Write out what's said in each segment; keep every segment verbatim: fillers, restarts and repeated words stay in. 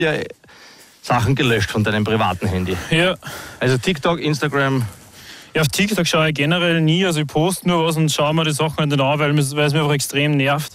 ja Sachen gelöscht von deinem privaten Handy. Ja. Also TikTok, Instagram. Ja, auf TikTok schaue ich generell nie, also ich poste nur was und schaue mir die Sachen nicht an, weil, weil es mich einfach extrem nervt.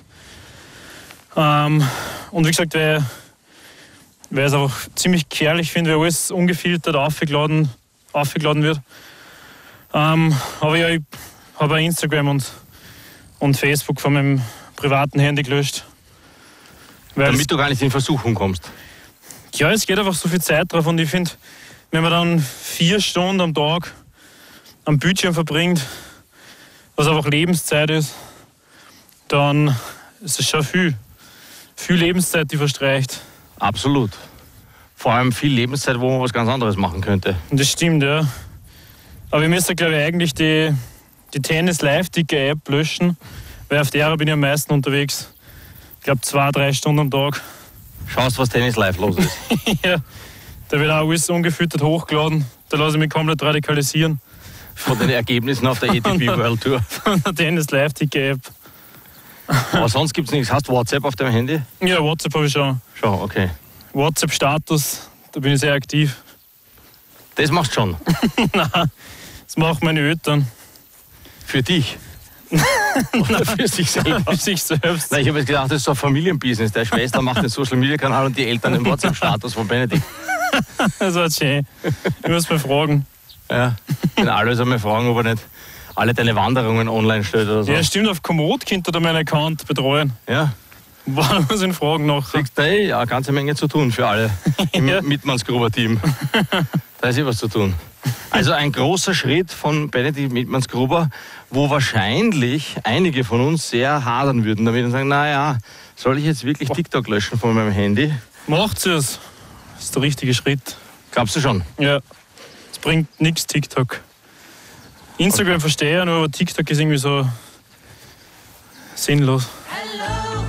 Ähm, und wie gesagt, weil, weil ich es einfach ziemlich gefährlich finde, weil alles ungefiltert aufgeladen, aufgeladen wird. Ähm, aber ja, ich habe Instagram und, und Facebook von meinem privaten Handy gelöscht. Weil Damit es, du gar nicht in Versuchung kommst. ja, es geht einfach so viel Zeit drauf und ich finde, wenn man dann vier Stunden am Tag am Bildschirm verbringt, was einfach Lebenszeit ist, dann ist es schon viel. Viel Lebenszeit, die verstreicht. Absolut. Vor allem viel Lebenszeit, wo man was ganz anderes machen könnte. Und das stimmt, ja. Aber ich müsste, glaube ich, eigentlich die, die Tennis Live-Ticker-App löschen, weil auf der bin ich am meisten unterwegs. Ich glaube, zwei, drei Stunden am Tag. Schaust, was Tennis live los ist. Ja, da wird auch alles ungefiltert hochgeladen. Da lasse ich mich komplett radikalisieren. Von den Ergebnissen auf der A T P World Tour. Von der Tennis Live-Ticker-App. Aber sonst gibt es nichts. Hast du WhatsApp auf deinem Handy? Ja, WhatsApp habe ich schon. Schon, okay. WhatsApp-Status, da bin ich sehr aktiv. Das machst du schon. Nein, das machen meine Eltern. Für dich? Oder für sich selber? Für sich selbst. Nein, ich habe jetzt gedacht, das ist so ein Familienbusiness. Der Schwester macht den Social-Media-Kanal und die Eltern den WhatsApp-Status von Benedikt. Das war schön. Ich muss mal fragen. Ja, wenn alle so mal fragen, ob er nicht alle deine Wanderungen online stellt oder so. Ja, stimmt, auf Komoot könnte er meinen Account betreuen. Ja. Wann muss ich ihn fragen noch? Siehst du, hey, ja, eine ganze Menge zu tun für alle im Ja. Mittmannsgruber-Team. Da ist eh was zu tun. Also ein großer Schritt von Benedikt Mittmannsgruber, wo wahrscheinlich einige von uns sehr hadern würden damit und sagen, naja, soll ich jetzt wirklich TikTok löschen von meinem Handy? Macht es. Das ist der richtige Schritt. Glaubst du schon? Ja. Es bringt nichts, TikTok. Instagram verstehe ich ja nur, aber TikTok ist irgendwie so sinnlos.